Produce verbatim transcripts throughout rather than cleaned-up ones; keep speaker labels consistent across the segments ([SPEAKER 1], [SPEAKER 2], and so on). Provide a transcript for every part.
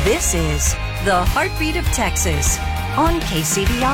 [SPEAKER 1] This is the Heartbeat of Texas on K C B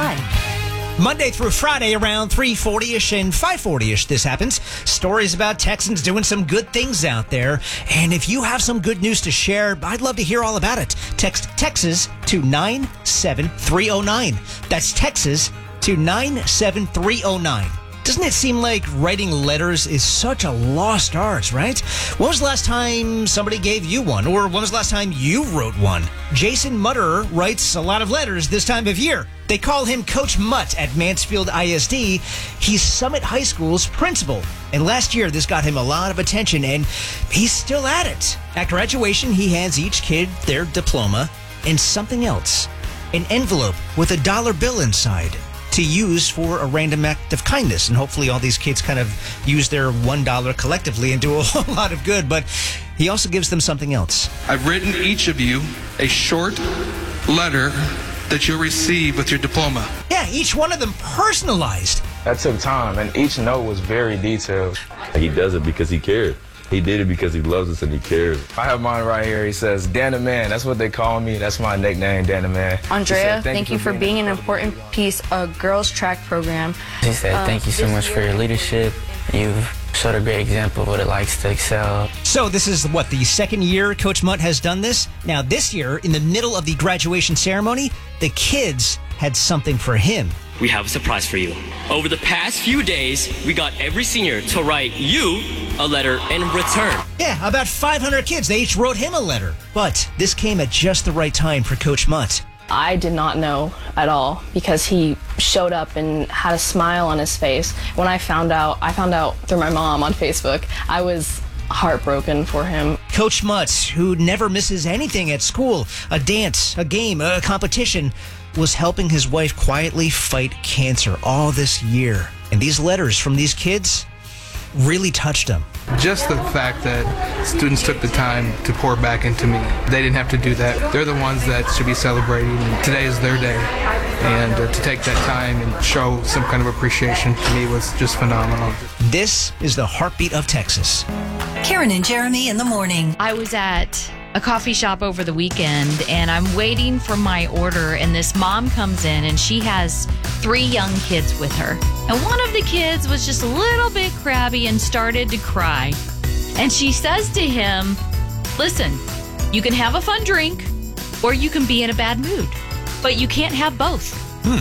[SPEAKER 1] I.
[SPEAKER 2] Monday through Friday around three forty-ish and five forty-ish this happens. Stories about Texans doing some good things out there. And if you have some good news to share, I'd love to hear all about it. Text Texas to nine seven three oh nine. That's Texas to nine seven three oh nine. Doesn't it seem like writing letters is such a lost art, right? When was the last time somebody gave you one? Or when was the last time you wrote one? Jason Mutterer writes a lot of letters this time of year. They call him Coach Mutt at Mansfield I S D. He's Summit High School's principal. And last year, this got him a lot of attention, and he's still at it. At graduation, he hands each kid their diploma and something else. An envelope with a dollar bill inside, to use for a random act of kindness. And hopefully all these kids kind of use their one dollar collectively and do a whole lot of good. But he also gives them something else.
[SPEAKER 3] I've written each of you a short letter that you'll receive with your diploma.
[SPEAKER 2] Yeah, each one of them personalized.
[SPEAKER 4] That took time, and each note was very detailed.
[SPEAKER 5] He does it because he cared. He did it because he loves us and he cares.
[SPEAKER 4] I have mine right here. He says, Dana Man. That's what they call me. That's my nickname, Dana Man.
[SPEAKER 6] Andrea,
[SPEAKER 4] said,
[SPEAKER 6] thank, thank you for being, being an important piece of girls' track program.
[SPEAKER 7] She said, um, thank you so much for your leadership. You've showed a great example of what it likes to excel.
[SPEAKER 2] So this is, what, the second year Coach Mutt has done this? Now, this year, in the middle of the graduation ceremony, the kids had something for him.
[SPEAKER 8] We have a surprise for you. Over the past few days, we got every senior to write you a letter in return.
[SPEAKER 2] Yeah, about five hundred kids. They each wrote him a letter. But this came at just the right time for Coach Mutt.
[SPEAKER 6] I did not know at all because he showed up and had a smile on his face. When I found out, I found out through my mom on Facebook. I was heartbroken for him.
[SPEAKER 2] Coach Mutt, who never misses anything at school, a dance, a game, a competition, was helping his wife quietly fight cancer all this year. And these letters from these kids really touched him.
[SPEAKER 3] Just the fact that students took the time to pour back into me. They didn't have to do that. They're the ones that should be celebrating. Today is their day. And uh, to take that time and show some kind of appreciation to me was just phenomenal.
[SPEAKER 2] This is the Heartbeat of Texas.
[SPEAKER 1] Karen and Jeremy in the morning.
[SPEAKER 9] I was at a coffee shop over the weekend and I'm waiting for my order, and this mom comes in and she has three young kids with her. And one of the kids was just a little bit crabby and started to cry. And she says to him, listen, you can have a fun drink or you can be in a bad mood, but you can't have both.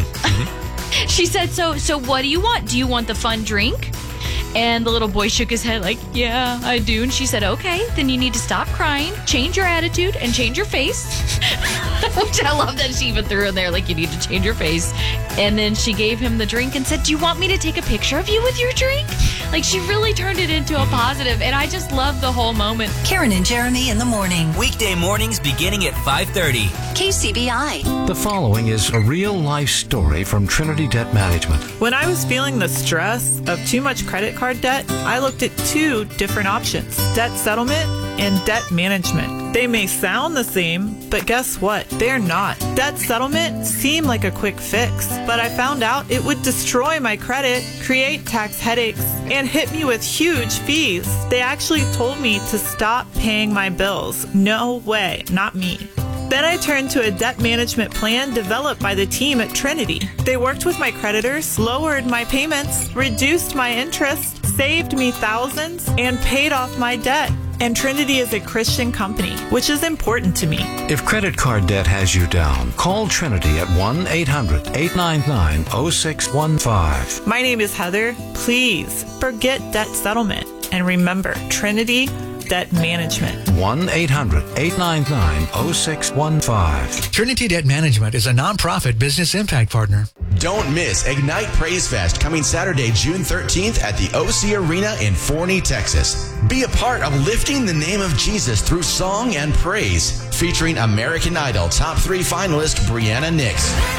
[SPEAKER 2] Hmm.
[SPEAKER 9] She said, so so what do you want? Do you want the fun drink? And the little boy shook his head like, yeah, I do. And she said, okay, then you need to stop crying, change your attitude, and change your face. Which I love that she even threw in there, like, you need to change your face. And then she gave him the drink and said, do you want me to take a picture of you with your drink? Like, she really turned it into a positive, and I just love the whole moment.
[SPEAKER 1] Karen and Jeremy in the morning.
[SPEAKER 10] Weekday mornings beginning at five thirty.
[SPEAKER 1] K C B I.
[SPEAKER 11] The following is a real-life story from Trinity Debt Management.
[SPEAKER 12] When I was feeling the stress of too much credit card debt, I looked at two different options: debt settlement and debt management. They may sound the same, but guess what? They're not. Debt settlement seemed like a quick fix, but I found out it would destroy my credit, create tax headaches, and hit me with huge fees. They actually told me to stop paying my bills. No way, not me. Then I turned to a debt management plan developed by the team at Trinity. They worked with my creditors, lowered my payments, reduced my interest, saved me thousands, and paid off my debt. And Trinity is a Christian company, which is important to me.
[SPEAKER 11] If credit card debt has you down, call Trinity at one eight hundred eight nine nine oh six one five.
[SPEAKER 12] My name is Heather. Please forget debt settlement and remember Trinity Debt Management.
[SPEAKER 11] one eight hundred eight nine nine oh six one five.
[SPEAKER 13] Trinity Debt Management is a nonprofit business impact partner.
[SPEAKER 14] Don't miss Ignite Praise Fest coming Saturday, June thirteenth at the O C Arena in Forney, Texas. Be a part of lifting the name of Jesus through song and praise, featuring American Idol top three finalist Brianna Nix.